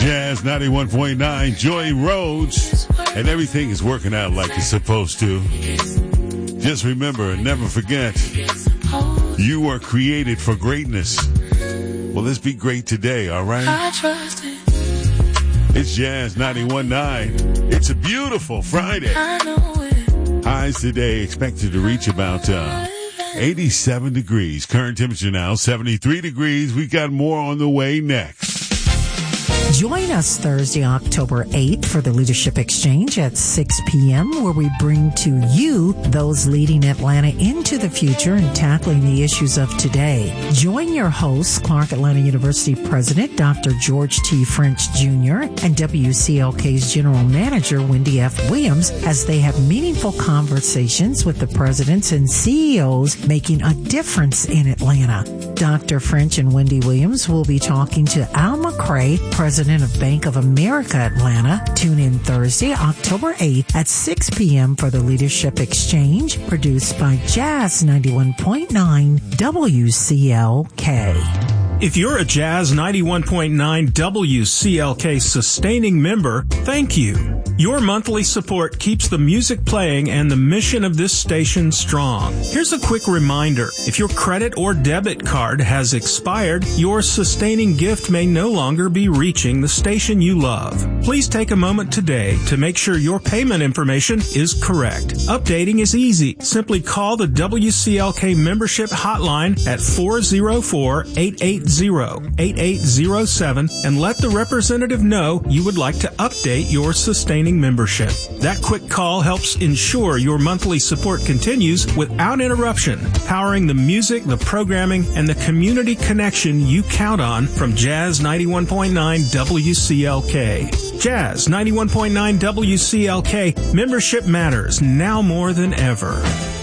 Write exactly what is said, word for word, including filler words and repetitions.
Jazz ninety-one point nine, Joy Rhodes, and everything is working out like it's supposed to. Just remember and never forget, you are created for greatness. Well, let's be great today, all right? It's Jazz ninety-one point nine. It's a beautiful Friday. Highs today expected to reach about uh, eighty-seven degrees. Current temperature now seventy-three degrees. We got more on the way next. Join us Thursday, October eighth for the Leadership Exchange at six p.m. where we bring to you those leading Atlanta into the future and tackling the issues of today. Join your hosts, Clark Atlanta University President Doctor George T. French Junior and W C L K's General Manager Wendy F. Williams as they have meaningful conversations with the presidents and C E Os making a difference in Atlanta. Doctor French and Wendy Williams will be talking to Al McCray, President of Bank of America Atlanta. Tune in Thursday, October eighth at six p.m. for the Leadership Exchange, produced by Jazz ninety-one point nine W C L K. If you're a Jazz ninety-one point nine W C L K sustaining member, thank you. Your monthly support keeps the music playing and the mission of this station strong. Here's a quick reminder. If your credit or debit card has expired, your sustaining gift may no longer be reaching the station you love. Please take a moment today to make sure your payment information is correct. Updating is easy. Simply call the W C L K membership hotline at four oh four, eight eight zero, eight eight zero seven and let the representative know you would like to update your sustaining membership. That quick call helps ensure your monthly support continues without interruption, powering the music, the programming, and the community connection you count on from Jazz ninety-one point nine W C L K. Jazz ninety-one point nine W C L K, membership matters now more than ever.